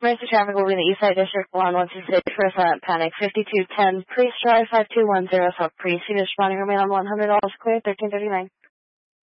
Emergency traffic will be in the Eastside District 116 for a silent panic. 5210 Priest Drive 5210 South Priest. Units responding remain on $100 clear 1339.